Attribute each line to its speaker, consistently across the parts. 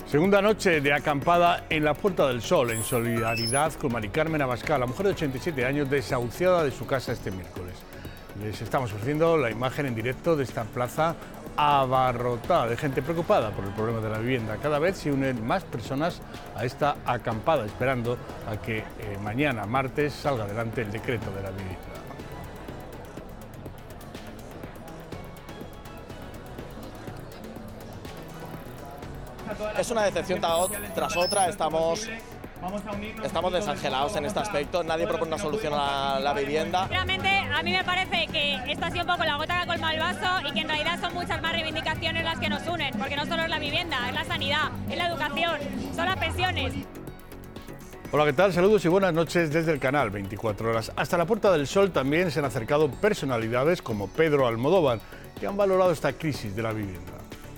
Speaker 1: Segunda noche de acampada en la Puerta del Sol, en solidaridad con Mari Carmen Abascal, la mujer de 87 años desahuciada de su casa este miércoles. Les estamos ofreciendo la imagen en directo de esta plaza abarrotada de gente preocupada por el problema de la vivienda. Cada vez se unen más personas a esta acampada, esperando a que mañana, martes, salga adelante el decreto de la vivienda.
Speaker 2: Es una decepción tras otra, estamos desangelados en este aspecto, nadie propone una solución a la vivienda.
Speaker 3: Realmente a mí me parece que esto ha sido un poco la gota que colma el vaso y que en realidad son muchas más reivindicaciones las que nos unen, porque no solo es la vivienda, es la sanidad, es la educación, son las pensiones.
Speaker 1: Hola, ¿qué tal? Saludos y buenas noches desde el canal 24 Horas. Hasta la Puerta del Sol también se han acercado personalidades como Pedro Almodóvar, que han valorado esta crisis de la vivienda.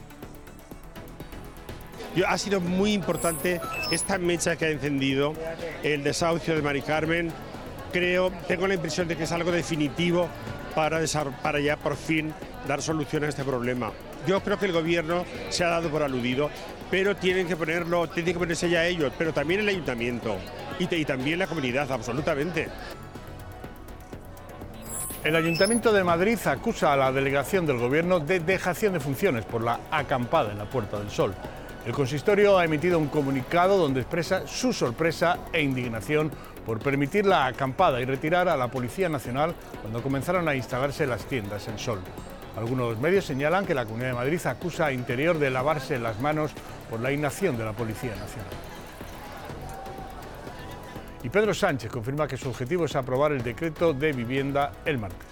Speaker 4: Ha sido muy importante esta mecha que ha encendido el desahucio de Mari Carmen. Tengo la impresión de que es algo definitivo para ya por fin dar solución a este problema. Yo creo que el gobierno se ha dado por aludido, pero tienen que ponerse ya ellos, pero también el ayuntamiento y también la comunidad, absolutamente.
Speaker 1: El Ayuntamiento de Madrid acusa a la delegación del gobierno de dejación de funciones por la acampada en la Puerta del Sol. El consistorio ha emitido un comunicado donde expresa su sorpresa e indignación por permitir la acampada y retirar a la Policía Nacional cuando comenzaron a instalarse las tiendas en Sol. Algunos medios señalan que la Comunidad de Madrid acusa a Interior de lavarse las manos por la inacción de la Policía Nacional. Y Pedro Sánchez confirma que su objetivo es aprobar el decreto de vivienda el martes.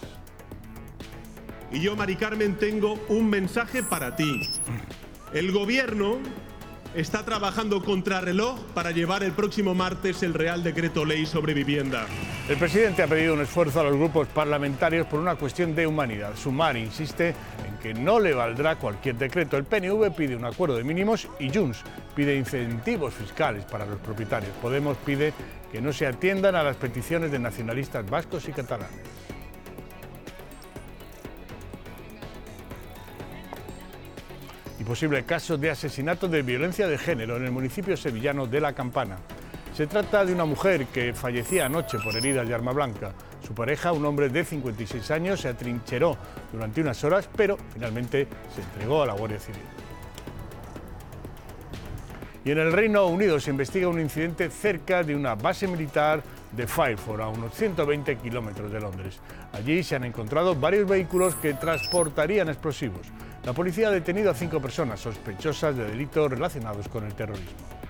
Speaker 5: Y yo, Mari Carmen, tengo un mensaje para ti. El gobierno está trabajando contrarreloj para llevar el próximo martes el Real Decreto Ley sobre vivienda.
Speaker 1: El presidente ha pedido un esfuerzo a los grupos parlamentarios por una cuestión de humanidad. Sumar insiste en que no le valdrá cualquier decreto. El PNV pide un acuerdo de mínimos y Junts pide incentivos fiscales para los propietarios. Podemos pide que no se atiendan a las peticiones de nacionalistas vascos y catalanes. Y posible caso de asesinato de violencia de género en el municipio sevillano de La Campana. Se trata de una mujer que fallecía anoche por heridas de arma blanca. Su pareja, un hombre de 56 años, se atrincheró durante unas horas, pero finalmente se entregó a la Guardia Civil. Y en el Reino Unido se investiga un incidente cerca de una base militar de Fairford, a unos 120 kilómetros de Londres. Allí se han encontrado varios vehículos que transportarían explosivos. La policía ha detenido a 5 personas sospechosas de delitos relacionados con el terrorismo.